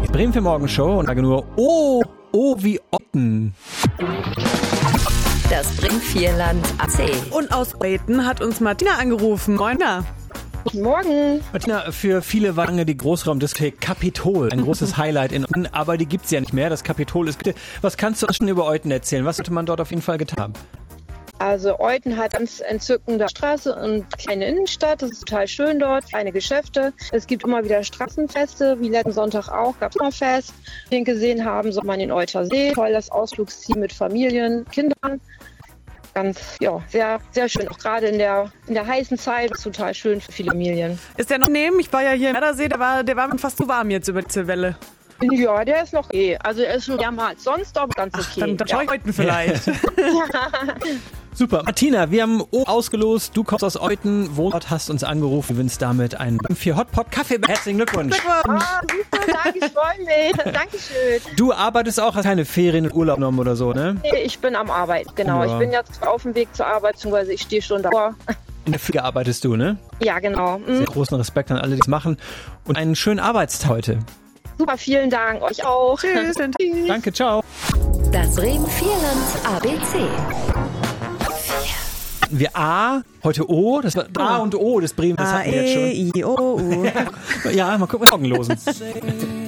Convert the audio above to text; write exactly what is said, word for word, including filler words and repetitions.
Bremen für Morgenshow und sage nur, oh, oh wie Otten. Das Bremen-Vierland A C. Und aus Breiten hat uns Martina angerufen. Moin. Guten Morgen. Martina, für viele war lange die Großraumdiskothek Kapitol ein großes Highlight in Euten, aber die gibt's ja nicht mehr. Das Kapitol ist... Was kannst du uns schon über Euten erzählen? Was hätte man dort auf jeden Fall getan haben? Also Euten hat ganz entzückende Straße und kleine Innenstadt. Das ist total schön dort, kleine Geschäfte. Es gibt immer wieder Straßenfeste, wie letzten Sonntag auch, gab es ein Fest. Den gesehen haben, soll man den Euter See. Toll, das Ausflugsziel mit Familien, Kindern. Ganz, ja, sehr, sehr schön. Auch gerade in der, in der heißen Zeit ist total schön für viele Familien. Ist der noch neben? Ich war ja hier im Werdersee, der war, der war fast zu warm jetzt über die Welle. Ja, der ist noch eh. Also er ist schon wärmer als sonst, aber ganz okay. Ach, dann dann ja. schaue ich heute vielleicht. Super. Martina, wir haben O ausgelost. Du kommst aus Euten, Wohnort, hast uns angerufen. Du gewinnst damit einen vier Hotpot Kaffee. Herzlichen Glückwunsch. Ah, super, danke, ich freue mich. Dankeschön. Du arbeitest auch, hast keine Ferien und Urlaub genommen oder so, ne? Nee, ich bin am Arbeit, genau. Ja. Ich bin jetzt auf dem Weg zur Arbeit, beziehungsweise ich stehe schon davor. In der Pflege arbeitest du, ne? Ja, genau. Mhm. Sehr großen Respekt an alle, die es machen. Und einen schönen Arbeitstag heute. Super, vielen Dank. Euch auch. Tschüss. Tschüss. Danke, ciao. Das Bremen-Vierland A B C. Wir A, heute O, das war A und O des Bremen, das A, hatten wir jetzt schon. E, I, O, U. Ja, mal gucken, was morgen losen.